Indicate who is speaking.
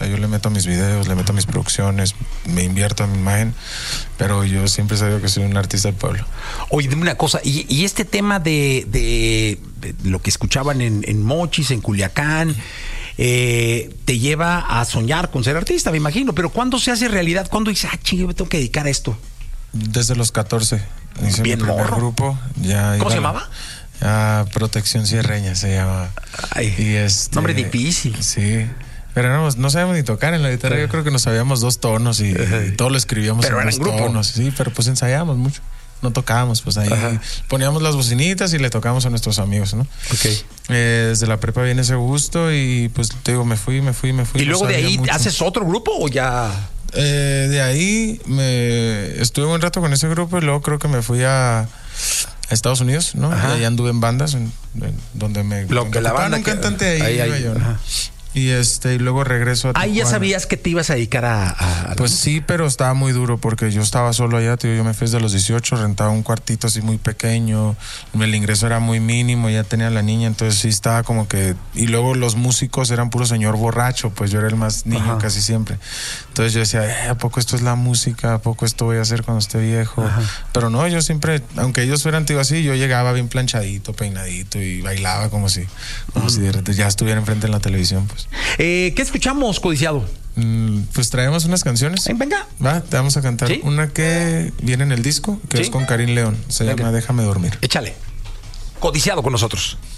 Speaker 1: sea, yo le meto a mis videos, le meto a mis producciones, me invierto en mi imagen, pero yo siempre he sabido que soy un artista del pueblo.
Speaker 2: Oye, dime una cosa, y este tema de lo que escuchaban en Mochis, en Culiacán, te lleva a soñar con ser artista, me imagino, pero ¿cuándo se hace realidad? ¿Cuándo dices, chingue, me tengo que dedicar a esto?
Speaker 1: Desde los 14. Hice
Speaker 2: Bien
Speaker 1: mi primer
Speaker 2: morro.
Speaker 1: grupo.
Speaker 2: ¿Cómo se llamaba?
Speaker 1: Protección Sierreña se llama.
Speaker 2: Ay,
Speaker 1: y
Speaker 2: nombre difícil.
Speaker 1: Sí. Pero no sabíamos ni tocar en la guitarra. Yo creo que nos sabíamos 2 tonos y todo lo escribíamos
Speaker 2: pero
Speaker 1: en 2 tonos. Sí, pero pues ensayábamos mucho. No tocábamos, pues ahí poníamos las bocinitas y le tocábamos a nuestros amigos, ¿no?
Speaker 2: Okay.
Speaker 1: Desde la prepa viene ese gusto y pues te digo, me fui.
Speaker 2: ¿Y luego de ahí haces otro grupo o ya...?
Speaker 1: De ahí estuve un rato con ese grupo y luego creo que me fui a Estados Unidos, ¿no? Y ahí anduve en bandas donde me
Speaker 2: la banda
Speaker 1: un cantante ahí iba yo, ¿no? Y luego regreso a
Speaker 2: Ahí ya sabías que te ibas a dedicar a
Speaker 1: Pues sí, pero estaba muy duro porque yo estaba solo allá, tío. Yo me fui desde los 18, rentaba un cuartito así muy pequeño, el ingreso era muy mínimo, ya tenía la niña, entonces sí estaba como que... Y luego los músicos eran puro señor borracho, pues yo era el más niño casi siempre. Entonces yo decía, ¿a poco esto es la música? ¿A poco esto voy a hacer cuando esté viejo? Pero no, yo siempre, aunque ellos fueran tío así, yo llegaba bien planchadito, peinadito y bailaba como si de repente ya estuviera enfrente en la televisión, pues.
Speaker 2: ¿Qué escuchamos, Codiciado?
Speaker 1: Pues traemos unas canciones.
Speaker 2: Venga.
Speaker 1: Va, te vamos a cantar una que viene en el disco, que es con Karim León. Se llama Déjame Dormir.
Speaker 2: Échale. Codiciado con nosotros.